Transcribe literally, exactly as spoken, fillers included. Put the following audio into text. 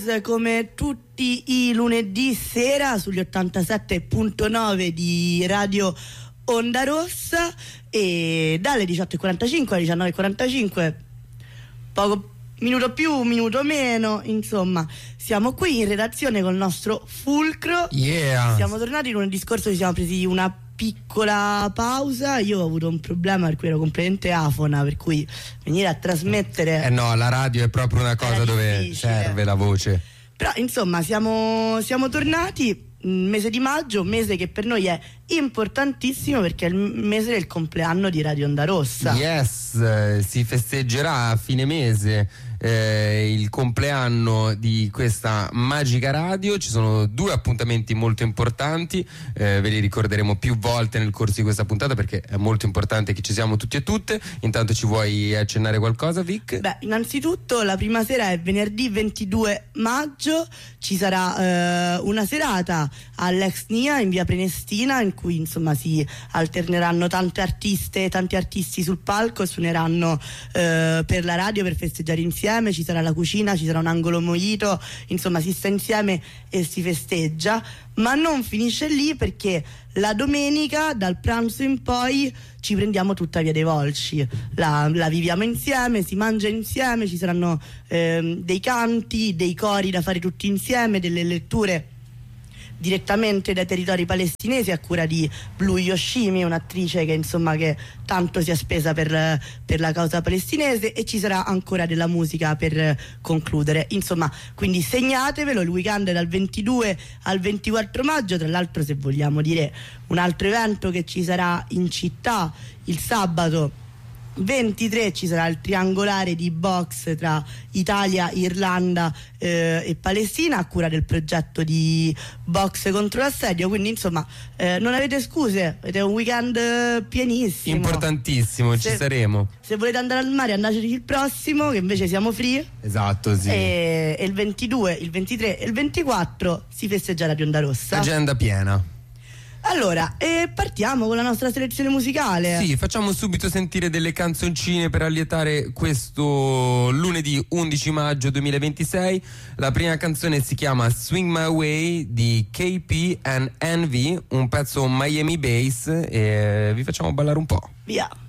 Yes, come tutti i lunedì sera sugli ottantasette virgola nove di Radio Onda Rossa, e dalle diciotto e quarantacinque alle diciannove e quarantacinque, poco minuto più, minuto meno, insomma, siamo qui in redazione col nostro fulcro. Yeah. Siamo tornati lunedì scorso, ci siamo presi una piccola pausa. Io ho avuto un problema per cui ero completamente afona, per cui venire a trasmettere, eh no, la radio è proprio una cosa dove difficile. Serve la voce. Però insomma siamo, siamo tornati. Mese di maggio, mese che per noi è importantissimo perché è il mese del compleanno di Radio Onda Rossa. Yes, eh, si festeggerà a fine mese eh, il compleanno di questa magica radio. Ci sono due appuntamenti molto importanti, eh, ve li ricorderemo più volte nel corso di questa puntata perché è molto importante che ci siamo tutti e tutte. Intanto ci vuoi accennare qualcosa, Vic? Beh, innanzitutto la prima sera è venerdì ventidue maggio, ci sarà eh, una serata all'Ex Nia in via Prenestina, in cui insomma si alterneranno tante artiste, tanti artisti sul palco e suoneranno eh, per la radio per festeggiare insieme. Ci sarà la cucina, ci sarà un angolo mojito, insomma si sta insieme e si festeggia. Ma non finisce lì, perché la domenica dal pranzo in poi ci prendiamo tutta Via dei Volsci, la, la viviamo insieme, si mangia insieme, ci saranno ehm, dei canti, dei cori da fare tutti insieme, delle letture direttamente dai territori palestinesi a cura di Blue Yoshimi, un'attrice che insomma che tanto si è spesa per, per la causa palestinese, e ci sarà ancora della musica per concludere. Insomma, quindi segnatevelo, il weekend dal ventidue al ventiquattro maggio. Tra l'altro, se vogliamo dire un altro evento che ci sarà in città, il sabato ventitré ci sarà il triangolare di box tra Italia, Irlanda eh, e Palestina a cura del progetto di Box contro l'assedio. Quindi insomma eh, non avete scuse, avete un weekend pienissimo, importantissimo. Se, ci saremo. Se volete andare al mare andateci il prossimo, che invece siamo free. Esatto, sì. E, e il ventidue, il ventitré e il ventiquattro si festeggia Radio Onda Rossa. Agenda piena. Allora, eh, partiamo con la nostra selezione musicale. Sì, facciamo subito sentire delle canzoncine per allietare questo lunedì undici maggio duemilaventisei. La prima canzone si chiama Swing My Way di K P and Envy, un pezzo Miami Bass, e vi facciamo ballare un po'. Via.